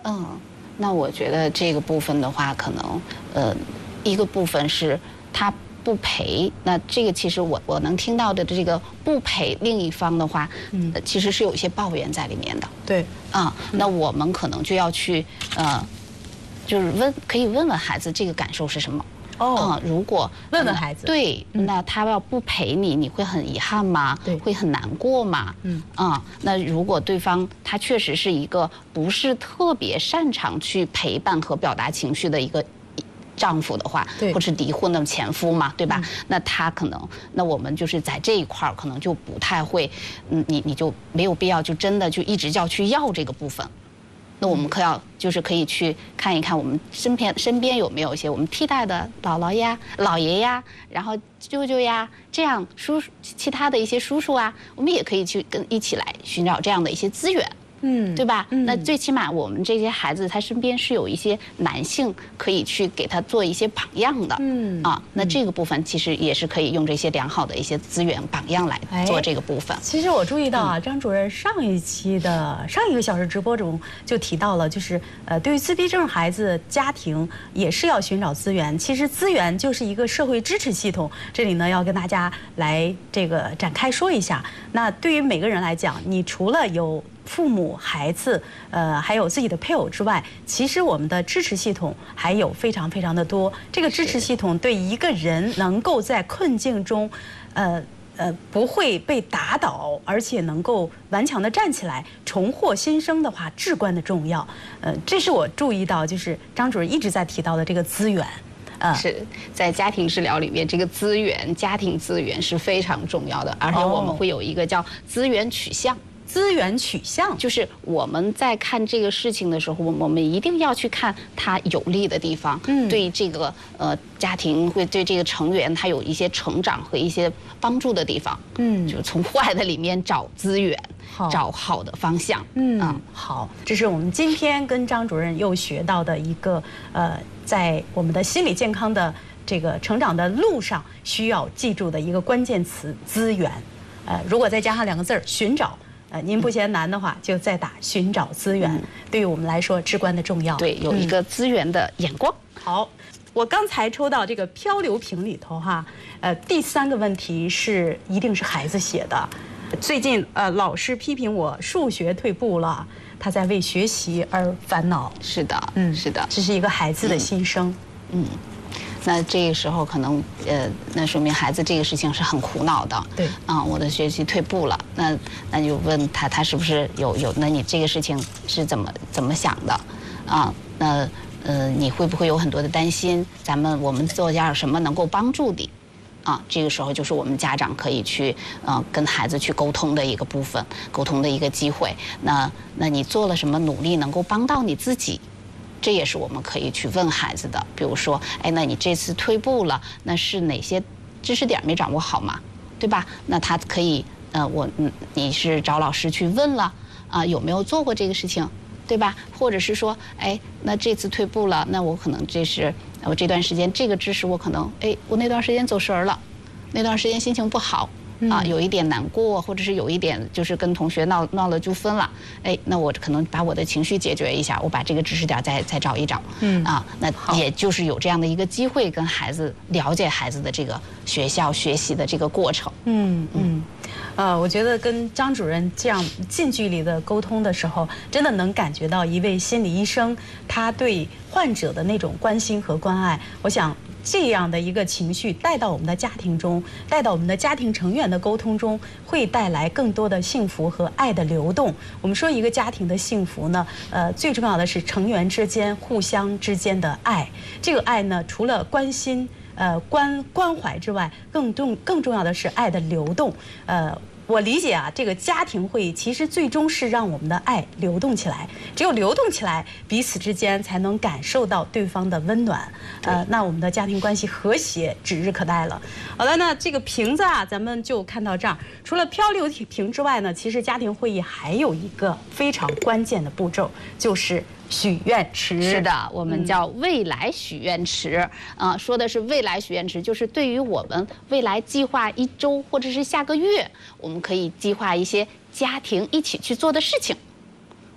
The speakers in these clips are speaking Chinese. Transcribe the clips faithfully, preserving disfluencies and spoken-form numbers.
嗯，那我觉得这个部分的话，可能呃，一个部分是他不陪，那这个其实我我能听到的这个不陪另一方的话，嗯，其实是有一些抱怨在里面的。 对， 啊，那我们可能就要去呃，就是问，可以问问孩子这个感受是什么。 哦， 嗯，如果问问孩子， 对，那他要不陪你，你会很遗憾吗？ 对， 会很难过吗？嗯，啊，那如果对方他确实是一个不是特别擅长去陪伴和表达情绪的一个丈夫的话，或是离婚的前夫嘛，对吧？嗯、那他可能，那我们就是在这一块儿可能就不太会，嗯，你你就没有必要就真的就一直要去要这个部分。那我们可要就是可以去看一看我们身边身边有没有一些我们替代的姥姥呀、姥爷呀，然后舅舅呀，这样叔其他的一些叔叔啊，我们也可以去跟一起来寻找这样的一些资源。嗯，对吧？嗯，那最起码我们这些孩子他身边是有一些男性可以去给他做一些榜样的。嗯啊，那这个部分其实也是可以用这些良好的一些资源榜样来做这个部分。 其实我注意到啊，张主任上一期的上一个小时直播中就提到了，就是呃，对于自闭症孩子家庭也是要寻找资源。其实资源就是一个社会支持系统。这里呢要跟大家来这个展开说一下。那对于每个人来讲，你除了有父母、孩子，呃，还有自己的配偶之外，其实我们的支持系统还有非常非常的多。这个支持系统对一个人能够在困境中，呃呃，不会被打倒，而且能够顽强的站起来，重获新生的话，至关的重要。呃，这是我注意到，就是张主任一直在提到的这个资源。 呃、是在家庭治疗里面，这个资源、家庭资源是非常重要的，而且我们会有一个叫资源取向。 资源取向就是我们在看这个事情的时候，我们一定要去看它有利的地方，嗯，对这个呃家庭会对这个成员他有一些成长和一些帮助的地方，嗯，就从坏的里面找资源，找好的方向， 嗯，嗯好，这是我们今天跟张主任又学到的一个呃，在我们的心理健康的这个成长的路上需要记住的一个关键词——资源。呃，如果再加上两个字儿——寻找。呃，您不嫌难的话，就再打寻找资源，嗯、对于我们来说至关的重要。 对，有一个资源的眼光。 嗯、好，我刚才抽到这个漂流瓶里头哈，呃，第三个问题是一定是孩子写的。最近呃，老师批评我数学退步了，他在为学习而烦恼。 是的，嗯，是的， 这是一个孩子的心声。嗯。嗯那这个时候可能呃，那说明孩子这个事情是很苦恼的。 对， 啊，我的学习退步了，那那就问他，他是不是有有？那你这个事情是怎么怎么想的？啊，那呃，你会不会有很多的担心？咱们我们做点什么能够帮助你？啊，这个时候就是我们家长可以去呃跟孩子去沟通的一个部分，沟通的一个机会。那那你做了什么努力能够帮到你自己？这也是我们可以去问孩子的，比如说，哎，那你这次退步了，那是哪些知识点没掌握好嘛，对吧？那他可以，呃，我嗯，你是找老师去问了啊、呃，有没有做过这个事情，对吧？或者是说，哎，那这次退步了，那我可能这是我这段时间这个知识我可能，哎，我那段时间走神儿了，那段时间心情不好。啊，有一点难过，或者是有一点就是跟同学闹闹了纠纷了，哎，那我可能把我的情绪解决一下，我把这个知识点再再找一找，嗯啊，那也就是有这样的一个机会跟孩子了解孩子的这个学校学习的这个过程， 嗯嗯，呃，我觉得跟张主任这样近距离的沟通的时候，真的能感觉到一位心理医生他对患者的那种关心和关爱，我想。这样的一个情绪带到我们的家庭中，带到我们的家庭成员的沟通中，会带来更多的幸福和爱的流动。我们说一个家庭的幸福呢，呃，最重要的是成员之间互相之间的爱。这个爱呢，除了关心、呃关关怀之外，更重更重要的是爱的流动。呃。我理解啊，这个家庭会议其实最终是让我们的爱流动起来，只有流动起来，彼此之间才能感受到对方的温暖，呃，那我们的家庭关系和谐指日可待了。好了，那这个瓶子啊，咱们就看到这儿。除了漂流瓶之外呢，其实家庭会议还有一个非常关键的步骤，就是许愿池。 是的，我们叫未来许愿池。啊、呃，说的是未来许愿池，就是对于我们未来计划一周或者是下个月，我们可以计划一些家庭一起去做的事情。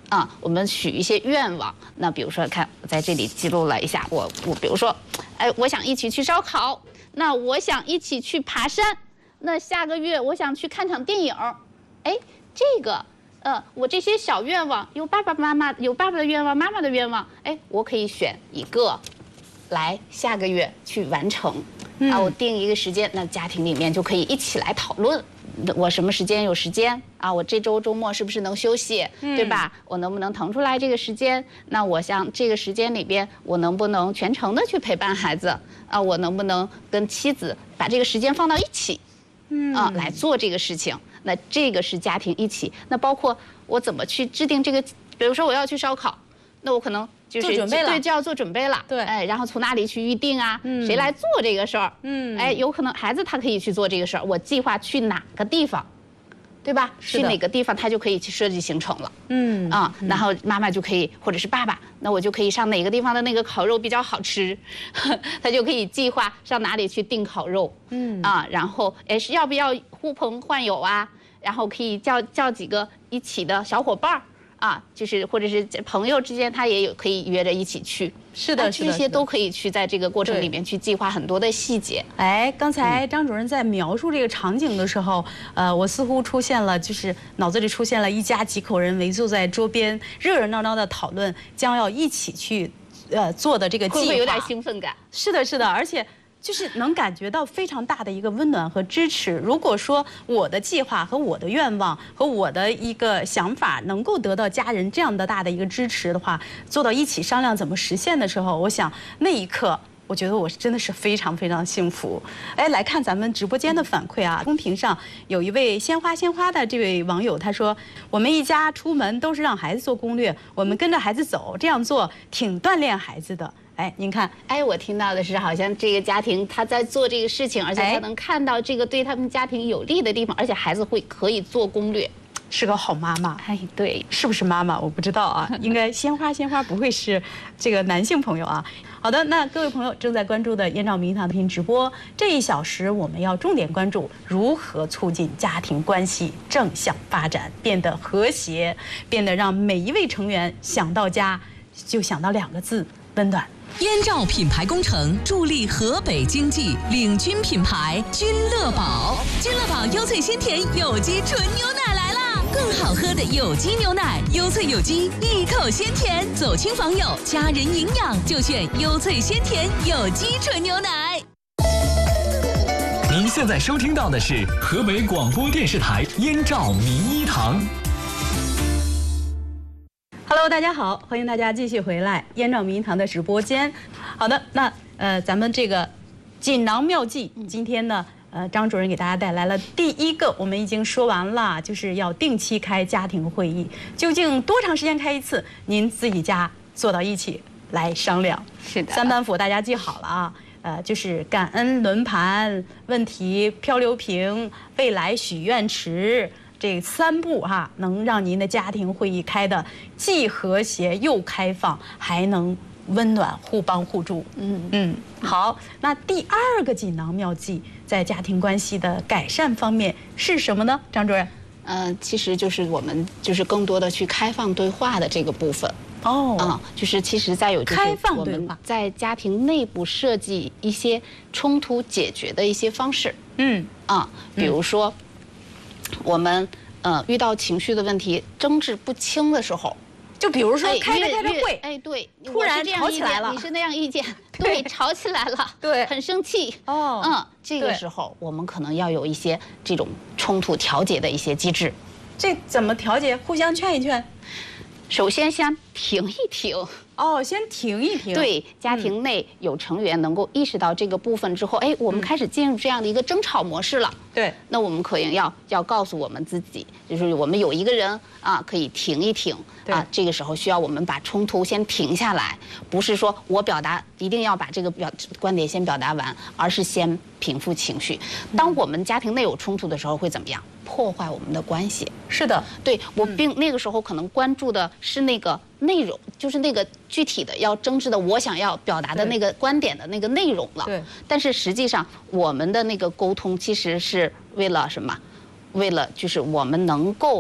啊，我们许一些愿望。那比如说，看我在这里记录了一下，我我比如说，哎，我想一起去烧烤，那我想一起去爬山，那下个月我想去看场电影，哎，这个。呃，我这些小愿望，有爸爸妈妈，有爸爸的愿望，妈妈的愿望，哎，我可以选一个，来下个月去完成。嗯、啊，我定一个时间，那家庭里面就可以一起来讨论，我什么时间有时间啊？我这周周末是不是能休息，嗯、对吧？我能不能腾出来这个时间？那我想这个时间里边，我能不能全程的去陪伴孩子？啊，我能不能跟妻子把这个时间放到一起？嗯，啊，来做这个事情。那这个是家庭一起，那包括我怎么去制定这个，比如说我要去烧烤，那我可能就是做准备了， 对，就要做准备了， 对， 哎，然后从哪里去预定啊？嗯，谁来做这个事儿？嗯，哎，有可能孩子他可以去做这个事儿，我计划去哪个地方，对吧？去哪个地方他就可以去设计行程了。嗯啊，然后妈妈就可以，或者是爸爸，那我就可以上哪个地方的那个烤肉比较好吃，他就可以计划上哪里去订烤肉。嗯啊，然后哎是要不要呼朋唤友啊？然后可以叫叫几个一起的小伙伴儿啊，就是或者是朋友之间，他也有可以约着一起去。 是的，是的， 这些都可以去在这个过程里面去计划很多的细节。 哎，刚才张主任在描述这个场景的时候，呃，我似乎出现了，就是脑子里出现了一家几口人围坐在桌边，热热闹闹的讨论将要一起去呃做的这个计划， 会不会有点兴奋感？ 是的，是的，而且。就是能感觉到非常大的一个温暖和支持。如果说我的计划和我的愿望和我的一个想法能够得到家人这样的大的一个支持的话，做到一起商量怎么实现的时候，我想那一刻，我觉得我真的是非常非常幸福。哎，来看咱们直播间的反馈啊，公屏上有一位鲜花鲜花的这位网友，他说：“我们一家出门都是让孩子做攻略，我们跟着孩子走，这样做挺锻炼孩子的。”哎，您看， 哎，我听到的是好像这个家庭他在做这个事情，而且他能看到这个对他们家庭有利的地方，而且孩子会可以做攻略， 是个好妈妈。 哎，对， 是不是妈妈？我不知道啊，应该鲜花鲜花不会是这个男性朋友啊。好的，那各位朋友正在关注的燕赵明堂的频直播这一小时，我们要重点关注如何促进家庭关系正向发展，变得和谐，变得让每一位成员想到家就想到两个字：温暖。 燕赵品牌工程助力河北经济，领军品牌君乐宝。君乐宝优萃鲜甜有机纯牛奶来啦！更好喝的有机牛奶，优萃有机，一口鲜甜。走亲访友，家人营养就选优萃鲜甜有机纯牛奶。 您现在收听到的是河北广播电视台燕赵名医堂。 Hello， 大家好，欢迎大家继续回来燕赵名医堂的直播间。好的，那呃，咱们这个锦囊妙计，今天呢，呃，张主任给大家带来了第一个，我们已经说完了，就是要定期开家庭会议，究竟多长时间开一次？您自己家坐到一起来商量。 是的， 三板斧大家记好了啊。呃，就是感恩轮盘、问题漂流瓶、未来许愿池。这三步哈、啊，能让您的家庭会议开的既和谐又开放，还能温暖互帮互助。嗯嗯，好，那第二个锦囊妙计在家庭关系的改善方面是什么呢？张主任？ 呃，其实就是我们就是更多的去开放对话的这个部分。哦，啊、嗯，就是其实再有就是开放我们在家庭内部设计一些冲突解决的一些方式。嗯啊，比如说。嗯我们呃遇到情绪的问题争执不清的时候， 就比如说开着开着会， 哎对， 突然吵起来了， 你是那样意见，对，吵起来了， 对， 很生气，哦，嗯，这个时候我们可能要有一些这种冲突调节的一些机制。 这怎么调节？互相劝一劝。 首先先停一停。 哦，先停一停。 对，家庭内有成员能够意识到这个部分之后，哎，我们开始进入这样的一个争吵模式了。 对， 那我们可能要要告诉我们自己，就是我们有一个人啊，可以停一停啊，这个时候需要我们把冲突先停下来，不是说我表达一定要把这个表观点先表达完，而是先平复情绪。当我们家庭内有冲突的时候，会怎么样？破坏我们的关系。 是的， 对我并那个时候可能关注的是那个内容，就是那个具体的要争执的我想要表达的那个观点的那个内容了。 对， 但是实际上我们的那个沟通其实是为了什么？为了就是我们能够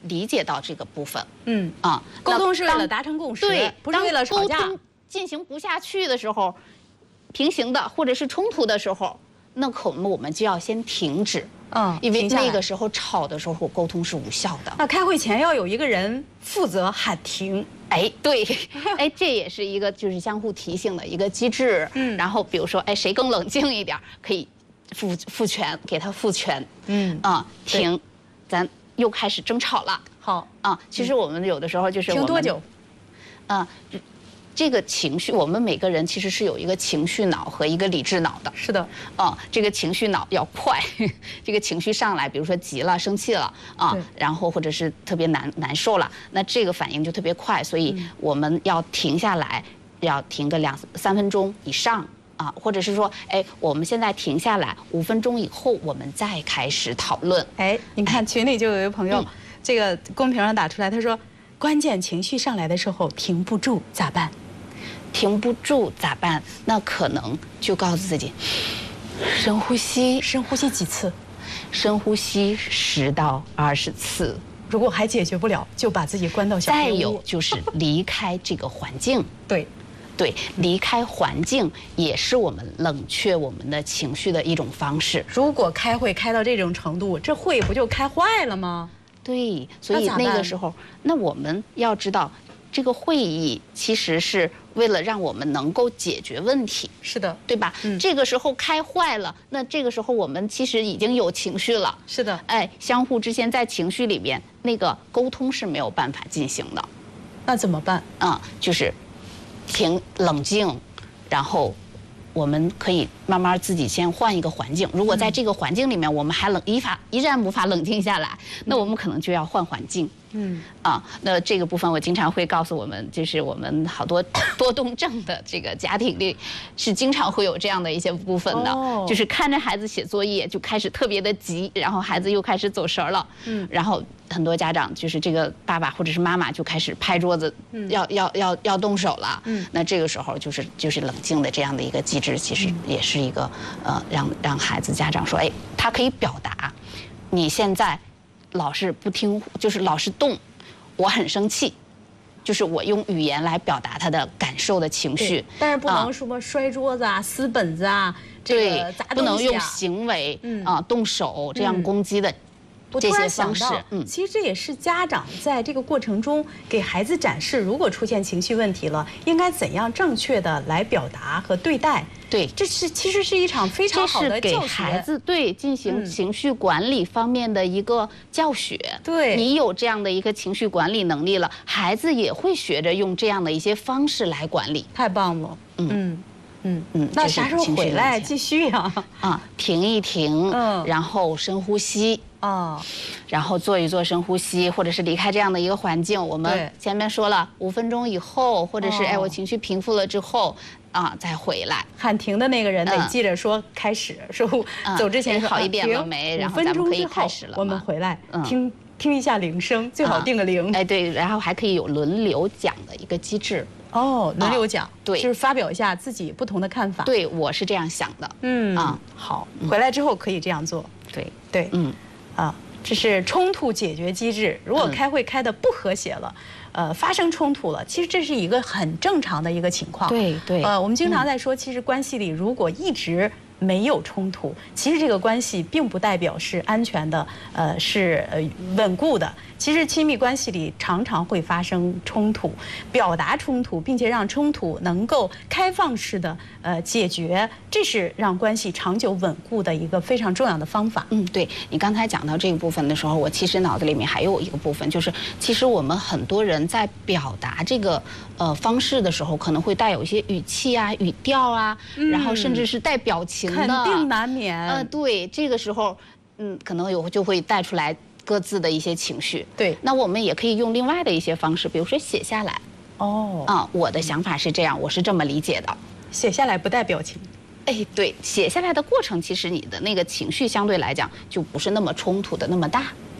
理解到这个部分。 嗯啊， 沟通是为当了达成共识， 对， 不是为了吵架。 当沟通进行不下去的时候，平行的或者是冲突的时候，那可能我们就要先停止。 嗯， 因为停下来那个时候吵的时候，沟通是无效的。 那开会前要有一个人负责喊停。 哎，对，哎，这也是一个就是相互提醒的一个机制。嗯，然后比如说，哎，谁更冷静一点，可以复复权，给他复权。嗯啊，停，咱又开始争吵了。 好啊，其实我们有的时候就是我们停多久？ 啊。这个情绪，我们每个人其实是有一个情绪脑和一个理智脑的。 是的， 啊，这个情绪脑要快，这个情绪上来，比如说急了、生气了啊，然后或者是特别难难受了，那这个反应就特别快，所以我们要停下来，要停个两三分钟以上啊，或者是说，哎，我们现在停下来，五分钟以后我们再开始讨论。 哎，你看群里就有一个朋友，嗯、这个公屏上打出来，他说，关键情绪上来的时候停不住咋办？ 停不住咋办？那可能就告诉自己，深呼吸， 深呼吸几次？ 深呼吸十到二十次。 如果还解决不了，就把自己关到小黑屋。 再有就是离开这个环境。 对， 对，离开环境也是我们冷却我们的情绪的一种方式。 如果开会开到这种程度，这会不就开坏了吗？ 对，所以那个时候，那我们要知道。这个会议其实是为了让我们能够解决问题， 是的， 对吧？嗯，这个时候开坏了，那这个时候我们其实已经有情绪了， 是的， 哎，相互之间在情绪里边，那个沟通是没有办法进行的。 那怎么办？ 啊、嗯，就是停，冷静，然后我们可以慢慢自己先换一个环境。如果在这个环境里面，我们还冷依法依然无法冷静下来，那我们可能就要换环境。嗯啊，那这个部分我经常会告诉我们，就是我们好多多动症的这个家庭里，是经常会有这样的一些部分的，哦、就是看着孩子写作业就开始特别的急，然后孩子又开始走神了，嗯，然后很多家长就是这个爸爸或者是妈妈就开始拍桌子，嗯、要要要要动手了，嗯，那这个时候就是就是冷静的这样的一个机制，其实也是一个呃让让孩子家长说，哎，他可以表达，你现在。老是不听，就是老是动，我很生气，就是我用语言来表达他的感受的情绪， 但是不能什么摔桌子啊、撕本子啊，这个砸东西啊， 不能用行为啊、嗯、动手这样攻击的这些方式。 嗯，其实这也是家长在这个过程中给孩子展示，如果出现情绪问题了，应该怎样正确的来表达和对待。 对， 这是其实是一场非常好的教学， 给孩子对进行情绪管理方面的一个教学。 对， 你有这样的一个情绪管理能力了，孩子也会学着用这样的一些方式来管理。 太棒了，嗯嗯嗯嗯。那啥时候回来继续呀？ 啊，停一停，嗯，然后深呼吸。 哦， 然后做一做深呼吸，或者是离开这样的一个环境。我们前面说了，五分钟以后，或者是哎我情绪平复了之后，啊再回来。 喊停的那个人得记着说开始，说走之前好一点了没？然后咱们可以开始了。 我们回来听听一下铃声，最好定个铃。 哎对，然后还可以有轮流讲的一个机制。 哦，轮流讲， 对， 就是发表一下自己不同的看法。 对，我是这样想的。 嗯啊，好，回来之后可以这样做。 对对，嗯。啊，这是冲突解决机制。如果开会开得不和谐了，呃，发生冲突了，其实这是一个很正常的一个情况。 对对。 呃，我们经常在说，其实关系里如果一直没有冲突，其实这个关系并不代表是安全的，呃，是呃稳固的。其实亲密关系里常常会发生冲突，表达冲突，并且让冲突能够开放式的呃解决，这是让关系长久稳固的一个非常重要的方法。 嗯，对，你刚才讲到这个部分的时候，我其实脑子里面还有一个部分，就是其实我们很多人在表达这个呃方式的时候，可能会带有一些语气啊、语调啊，嗯、然后甚至是带表情的， 肯定难免。 呃，对，这个时候，嗯，可能有就会带出来各自的一些情绪。 对， 那我们也可以用另外的一些方式，比如说写下来。 哦， 啊，我的想法是这样，我是这么理解的。 写下来不带表情。 哎，对，写下来的过程，其实你的那个情绪相对来讲就不是那么冲突的那么大。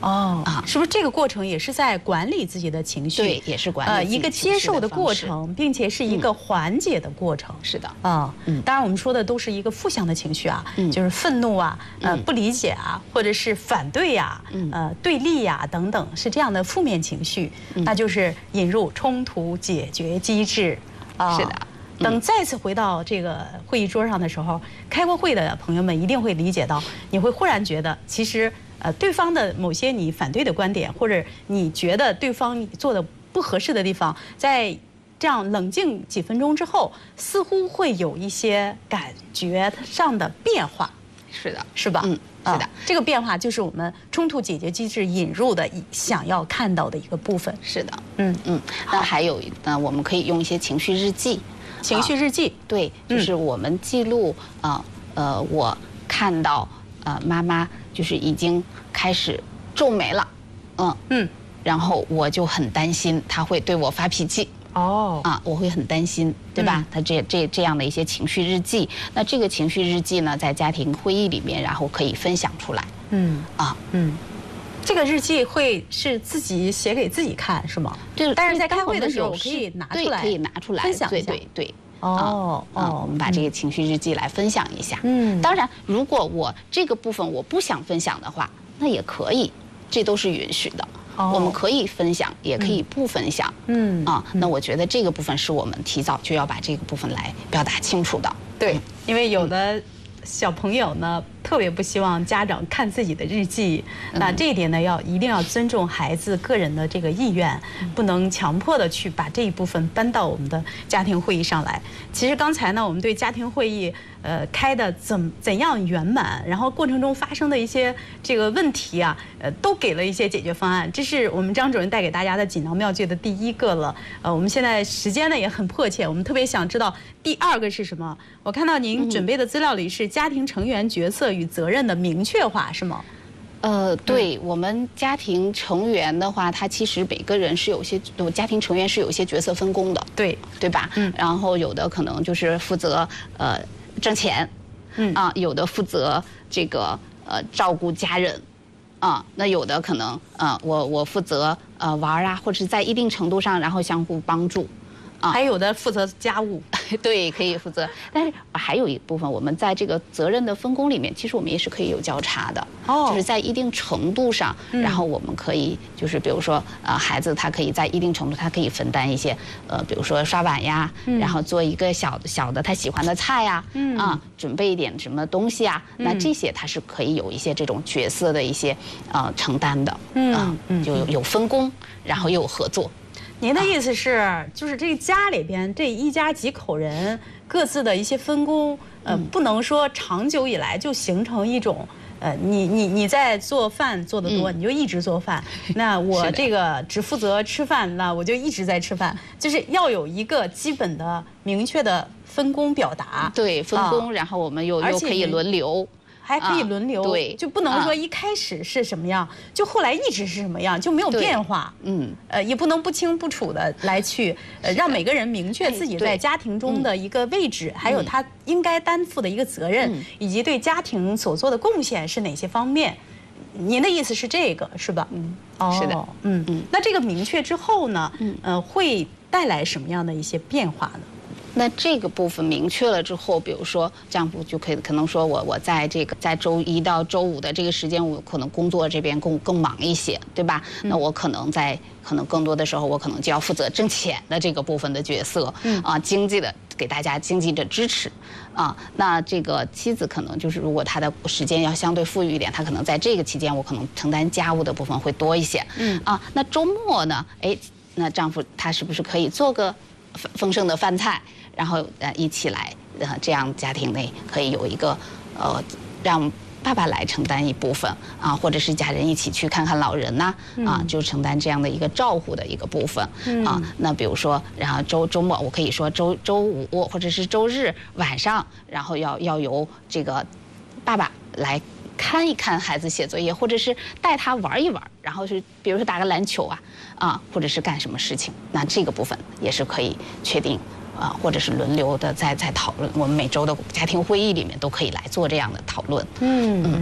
哦啊，是不是这个过程也是在管理自己的情绪？ 对，也是管理呃一个接受的过程，并且是一个缓解的过程。 是的啊，嗯，当然我们说的都是一个负向的情绪啊，就是愤怒啊，呃不理解啊，或者是反对呀，呃对立呀等等，是这样的负面情绪，那就是引入冲突解决机制啊。 是的。 等再次回到这个会议桌上的时候，开过会的朋友们一定会理解到，你会忽然觉得，其实呃对方的某些你反对的观点，或者你觉得对方做的不合适的地方，在这样冷静几分钟之后，似乎会有一些感觉上的变化。 是的， 是吧？ 嗯，是的， 这个变化就是我们冲突解决机制引入的想要看到的一个部分。 是的， 嗯嗯。那还有呢，我们可以用一些情绪日记。 情绪日记， 对，就是我们记录啊，呃，我看到呃妈妈就是已经开始皱眉了，嗯嗯，然后我就很担心她会对我发脾气。哦，啊，我会很担心，对吧？他这这这样的一些情绪日记，那这个情绪日记呢，在家庭会议里面，然后可以分享出来。嗯啊嗯。 这个日记会是自己写给自己看，是吗？ 对， 但是在开会的时候，我可以拿出来， 可以拿出来分享一下。 对对对。 哦哦，我们把这个情绪日记来分享一下。嗯，当然，如果我这个部分我不想分享的话，那也可以，这都是允许的。我们可以分享，也可以不分享。嗯啊，那我觉得这个部分是我们提早就要把这个部分来表达清楚的。 对，因为有的小朋友呢，特别不希望家长看自己的日记，那这一点呢，要一定要尊重孩子个人的这个意愿，不能强迫的去把这一部分搬到我们的家庭会议上来。其实刚才呢，我们对家庭会议呃开的怎怎样圆满，然后过程中发生的一些这个问题啊，呃，都给了一些解决方案。这是我们张主任带给大家的锦囊妙计的第一个了。呃，我们现在时间呢也很迫切，我们特别想知道第二个是什么。我看到您准备的资料里是家庭成员角色与责任的明确化，是吗？ 呃，对，我们家庭成员的话，他其实每个人是有些，家庭成员是有一些角色分工的， 对对吧？嗯，然后有的可能就是负责呃挣钱，嗯啊，有的负责这个呃照顾家人，啊，那有的可能呃我我负责呃玩啊，或者是在一定程度上然后相互帮助。 啊，还有的负责家务， 对，可以负责。但是还有一部分，我们在这个责任的分工里面，其实我们也是可以有交叉的。哦，就是在一定程度上，然后我们可以就是比如说，呃，孩子他可以在一定程度，他可以分担一些，呃，比如说刷碗呀，然后做一个小小的他喜欢的菜呀，嗯啊，准备一点什么东西啊，那这些他是可以有一些这种角色的一些呃承担的。嗯嗯，就有有分工，然后又有合作。 您的意思是，就是这家里边这一家几口人各自的一些分工，呃，不能说长久以来就形成一种，呃，你你你在做饭做得多，你就一直做饭，那我这个只负责吃饭，那我就一直在吃饭，就是要有一个基本的明确的分工表达。 对，分工，然后我们又又可以轮流。 还可以轮流， 对， 就不能说一开始是什么样，就后来一直是什么样，就没有变化。嗯，呃，也不能不清不楚的来去，呃，让每个人明确自己在家庭中的一个位置，还有他应该担负的一个责任，以及对家庭所做的贡献是哪些方面。您的意思是这个是吧？ 嗯，哦，是的， 嗯嗯。那这个明确之后呢，呃，会带来什么样的一些变化呢？ 那这个部分明确了之后，比如说丈夫就可以可能说我我在这个在周一到周五的这个时间，我可能工作这边更更忙一些，对吧？嗯、那我可能在可能更多的时候，我可能就要负责挣钱的这个部分的角色，嗯啊，经济的给大家经济的支持，啊，那这个妻子可能就是如果她的时间要相对富裕一点，她可能在这个期间，我可能承担家务的部分会多一些，嗯啊，那周末呢，哎，那丈夫他是不是可以做个丰丰盛的饭菜？然后呃一起来，呃这样家庭内可以有一个呃让爸爸来承担一部分啊，或者是家人一起去看看老人呐 啊, 啊，就承担这样的一个照顾的一个部分啊。那比如说，然后周周末我可以说周周五或者是周日晚上，然后要要由这个爸爸来看一看孩子写作业，或者是带他玩一玩，然后是比如说打个篮球啊啊，或者是干什么事情，那这个部分也是可以确定。啊，或者是轮流的在在讨论，我们每周的家庭会议里面都可以来做这样的讨论。嗯嗯，好。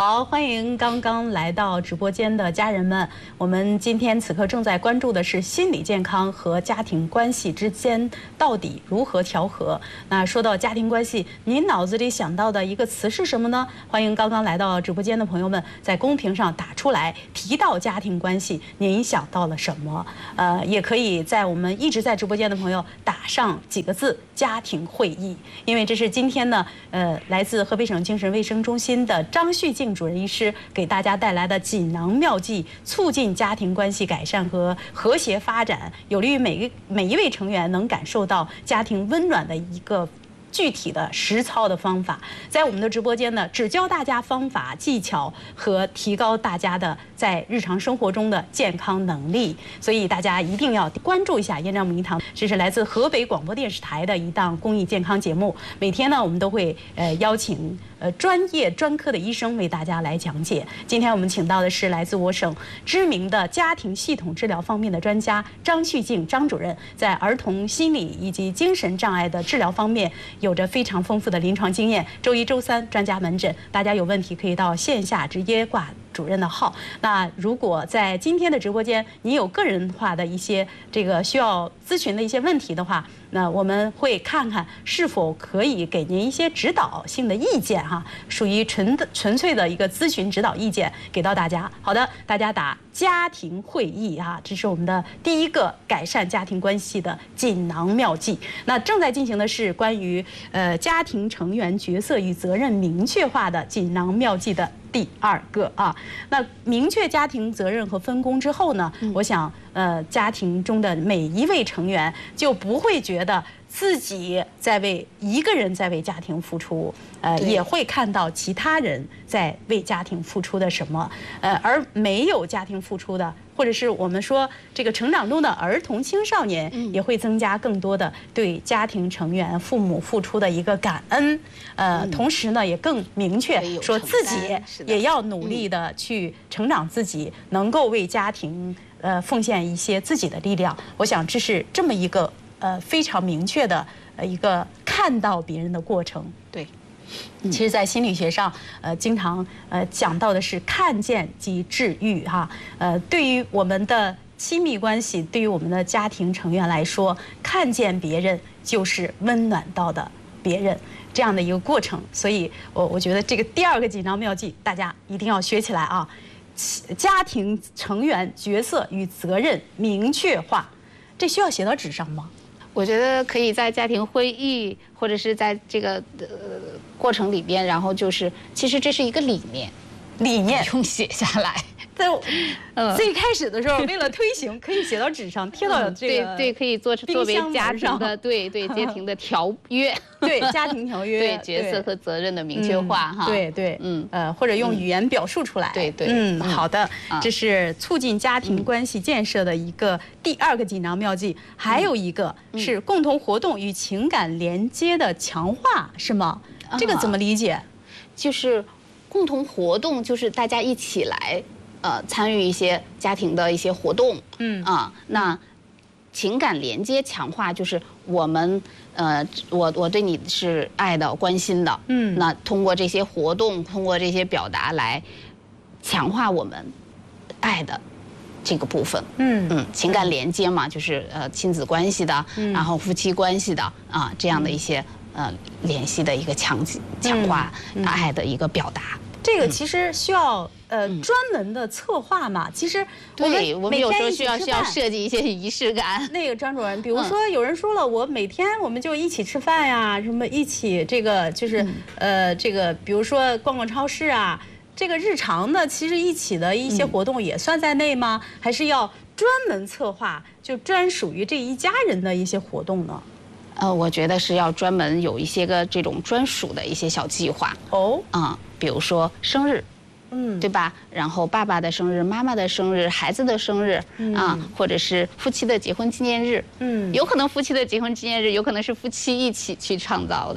好，欢迎刚刚来到直播间的家人们。我们今天此刻正在关注的是心理健康和家庭关系之间到底如何调和。那说到家庭关系，您脑子里想到的一个词是什么呢？欢迎刚刚来到直播间的朋友们在公屏上打出来。提到家庭关系，您想到了什么？呃，也可以在我们一直在直播间的朋友打上几个字“家庭会议”，因为这是今天呢，呃，来自河北省精神卫生中心的张旭静主任医师给大家带来的锦囊妙计，促进家庭关系改善和和谐发展，有利于每个每一位成员能感受到家庭温暖的一个具体的实操的方法。在我们的直播间呢，只教大家方法技巧和提高大家的在日常生活中的健康能力，所以大家一定要关注一下燕赵母婴堂。这是来自河北广播电视台的一档公益健康节目，每天呢我们都会呃邀请呃专业专科的医生为大家来讲解。今天我们请到的是来自我省知名的家庭系统治疗方面的专家张旭静张主任，在儿童心理以及精神障碍的治疗方面有着非常丰富的临床经验。周一、周三专家门诊，大家有问题可以到线下直接挂主任的号。那如果在今天的直播间，你有个人化的一些这个需要咨询的一些问题的话，那我们会看看是否可以给您一些指导性的意见哈，属于纯的纯粹的一个咨询指导意见给到大家。好的，大家打家庭会议哈，这是我们的第一个改善家庭关系的锦囊妙计。那正在进行的是关于呃家庭成员角色与责任明确化的锦囊妙计的第二个啊。那明确家庭责任和分工之后呢，嗯、我想呃家庭中的每一位成员就不会觉得自己在为一个人在为家庭付出，呃，也会看到其他人在为家庭付出的什么，呃，而没有家庭付出的，或者是我们说这个成长中的儿童青少年，也会增加更多的对家庭成员、父母付出的一个感恩，呃，同时呢，也更明确说自己也要努力的去成长自己，能够为家庭呃奉献一些自己的力量。我想这是这么一个。呃，非常明确的呃一个看到别人的过程。对，其实，在心理学上，呃，经常呃讲到的是看见即治愈哈。呃，对于我们的亲密关系，对于我们的家庭成员来说，看见别人就是温暖到的别人这样的一个过程。所以我我觉得这个第二个锦囊妙计，大家一定要学起来啊！家庭成员角色与责任明确化，这需要写到纸上吗？ 我觉得可以在家庭会议或者是在这个呃过程里边，然后就是其实这是一个理念， 理念用写下来。 在呃最开始的时候，为了推行，可以写到纸上，贴到这个、 嗯、对对，可以做作为家庭的对对家庭的条约， 对家庭条约， 对角色和责任的明确化哈、 嗯。对对，嗯呃，或者用语言表述出来。 对对， 嗯，好的，这是促进家庭关系建设的一个第二个锦囊妙计，还有一个是共同活动与情感连接的强化，是吗？这个怎么理解？ 就是共同活动，就是大家一起来。呃，参与一些家庭的一些活动，嗯啊，那情感连接强化就是我们呃，我我对你是爱的、关心的，嗯，那通过这些活动，通过这些表达来强化我们爱的这个部分，嗯嗯，情感连接嘛，就是呃亲子关系的，嗯、然后夫妻关系的啊这样的一些呃联系的一个强强化爱的一个表达。 这个其实需要呃专门的策划嘛。其实我们我们有时候需要需要设计一些仪式感。 那个张主任，比如说有人说了，我每天我们就一起吃饭呀，什么一起这个就是呃这个，比如说逛逛超市啊，这个日常的其实一起的一些活动也算在内吗？还是要专门策划就专属于这一家人的一些活动呢？ 呃，我觉得是要专门有一些个这种专属的一些小计划哦，啊、嗯，比如说生日，嗯，对吧？然后爸爸的生日、妈妈的生日、孩子的生日，嗯、啊，或者是夫妻的结婚纪念日，嗯，有可能夫妻的结婚纪念日有可能是夫妻一起去创造的，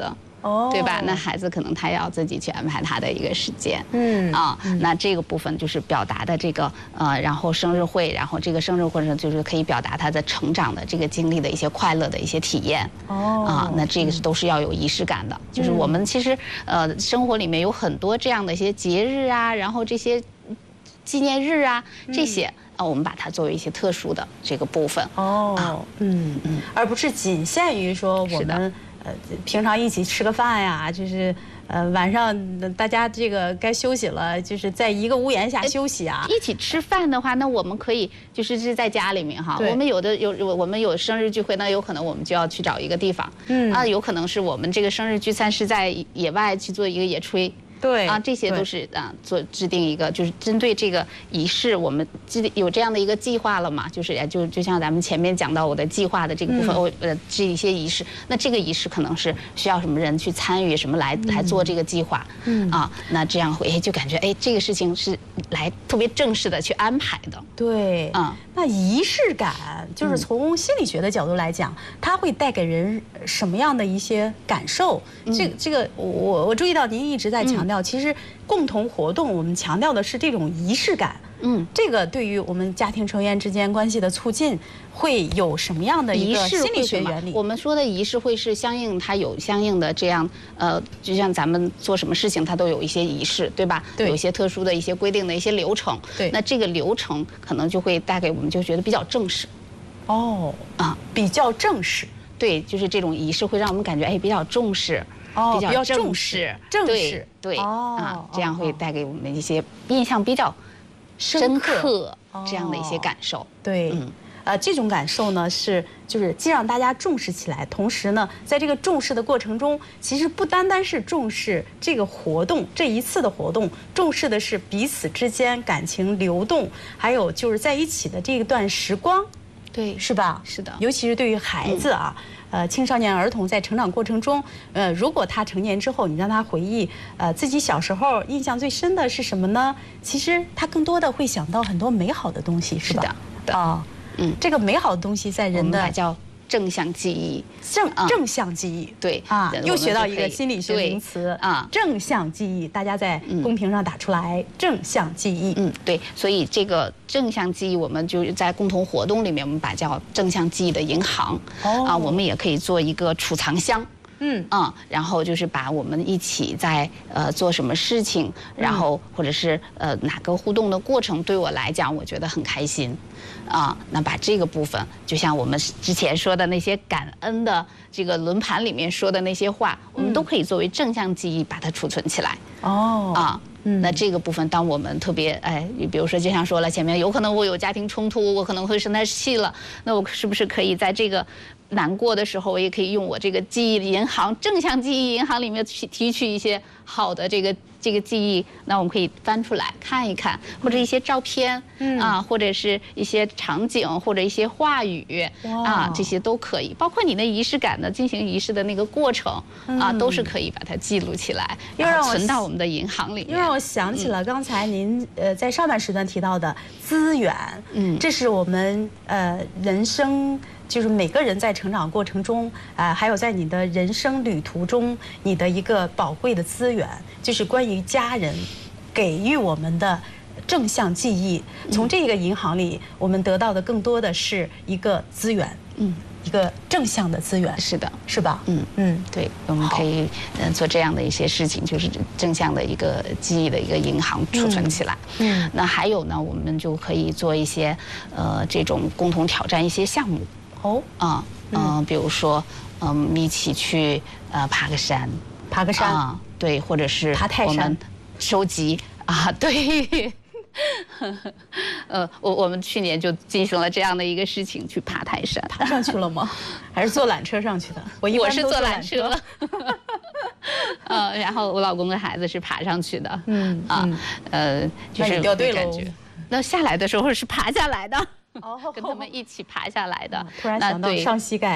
哦， 对吧？那孩子可能他要自己去安排他的一个时间， 嗯啊，那这个部分就是表达的这个呃，然后生日会，然后这个生日会上就是可以表达他的成长的这个经历的一些快乐的一些体验， 哦， 啊，那这个都是要有仪式感的。就是我们其实呃生活里面有很多这样的一些节日啊，然后这些纪念日啊这些。啊，我们把它作为一些特殊的这个部分哦，啊、嗯嗯，而不是仅限于说我们呃平常一起吃个饭呀，就是呃晚上大家这个该休息了，就是在一个屋檐下休息啊。 一起吃饭的话，那我们可以就是是在家里面哈，我们有的有我们有生日聚会，那有可能我们就要去找一个地方，嗯啊，有可能是我们这个生日聚餐是在野外去做一个野炊。 对啊，这些都是啊，做制定一个就是针对这个仪式，我们制定有这样的一个计划了嘛？就是就就像咱们前面讲到我的计划的这个部分，我呃这一些仪式，那这个仪式可能是需要什么人去参与，什么来来做这个计划，嗯啊，那这样会就感觉哎，这个事情是来特别正式的去安排的。 对，啊，那仪式感就是从心理学的角度来讲，它会带给人什么样的一些感受？这个这个我我注意到您一直在强调。其实共同活动，我们强调的是这种仪式感。嗯，这个对于我们家庭成员之间关系的促进，会有什么样的一个心理学原理？ 我们说的仪式会是相应，它有相应的这样，呃，就像咱们做什么事情，它都有一些仪式，对吧？对，有一些特殊的一些规定的一些流程。对，那这个流程可能就会带给我们就觉得比较正式。 哦，啊，比较正式。 对，就是这种仪式会让我们感觉哎比较重视。 哦， 比较正式， 正式， 对啊，这样会带给我们一些印象比较深刻这样的一些感受。 对，嗯，呃，这种感受呢是就是既让大家重视起来，同时呢，在这个重视的过程中，其实不单单是重视这个活动这一次的活动，重视的是彼此之间感情流动，还有就是在一起的这一段时光。 对， 是吧？ 是的， 尤其是对于孩子啊。嗯呃，青少年儿童在成长过程中，呃，如果他成年之后，你让他回忆，呃，自己小时候印象最深的是什么呢？其实他更多的会想到很多美好的东西，是吧？ 是的， 啊，嗯，这个美好的东西在人的叫正向记忆， 正正向记忆， 对啊，又学到一个心理学名词啊，正向记忆，大家在公屏上打出来，正向记忆， 嗯，对，所以这个正向记忆，我们就在共同活动里面，我们把叫正向记忆的银行，啊，我们也可以做一个储藏箱。嗯嗯，然后就是把我们一起在呃做什么事情，然后或者是呃哪个互动的过程，对我来讲，我觉得很开心，啊，那把这个部分，就像我们之前说的那些感恩的这个轮盘里面说的那些话，我们都可以作为正向记忆把它储存起来。哦，啊。嗯，那这个部分，当我们特别哎，比如说就像说了前面，有可能我有家庭冲突，我可能会生他气了，那我是不是可以在这个难过的时候，我也可以用我这个记忆银行正向记忆银行里面去提取一些好的这个这个记忆，那我们可以翻出来看一看，或者一些照片，嗯啊，或者是一些场景，或者一些话语啊，这些都可以，包括你的仪式感的进行仪式的那个过程啊，都是可以把它记录起来，然后存到我们的银行里面。 我想起了刚才您呃在上半时段提到的资源，嗯，这是我们呃人生就是每个人在成长过程中啊、呃，还有在你的人生旅途中，你的一个宝贵的资源，就是关于家人给予我们的正向记忆。从这个银行里，我们得到的更多的是一个资源，嗯。一个正向的资源， 是的， 是吧？ 嗯嗯，对，我们可以嗯做这样的一些事情，就是正向的一个记忆的一个银行储存起来。嗯，那还有呢，我们就可以做一些呃这种共同挑战一些项目。哦，啊嗯，比如说嗯一起去呃爬个山， 爬个山啊，对，或者是爬泰山， 我们收集啊，对。呃，我我们去年就进行了这样的一个事情，去爬泰山。 爬上去了吗？还是坐缆车上去的？ 我一般是坐缆车。呃，然后我老公跟孩子是爬上去的。嗯啊，呃，就是掉队了。 那下来的时候是爬下来的。哦，跟他们一起爬下来的。 突然想到上膝盖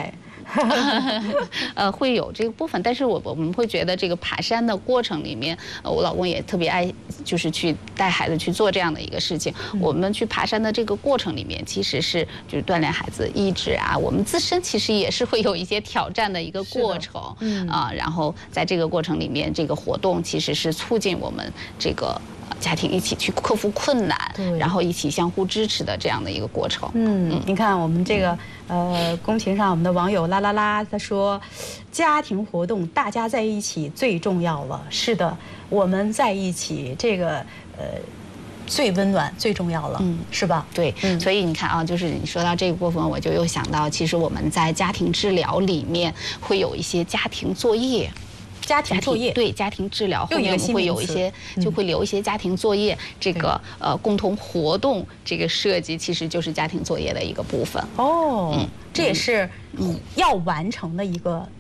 呃，会有这个部分，但是我我们会觉得这个爬山的过程里面，呃，我老公也特别爱，就是去带孩子去做这样的一个事情。嗯、我们去爬山的这个过程里面，其实是就是锻炼孩子意志啊，我们自身其实也是会有一些挑战的一个过程，嗯啊，然后在这个过程里面，这个活动其实是促进我们这个。家庭一起去克服困难，然后一起相互支持的这样的一个过程。 嗯，嗯你看我们这个呃公屏上，我们的网友啦啦啦，他说，家庭活动大家在一起最重要了。是的，我们在一起，这个呃。最温暖、最重要了，嗯，是吧？ 对，嗯，所以你看啊，就是你说到这个部分，我就又想到，其实我们在家庭治疗里面会有一些家庭作业。 家庭作业对家庭治疗后面我们会有一些，就会留一些家庭作业，这个呃共同活动这个设计其实就是家庭作业的一个部分。 哦，这也是要完成的一个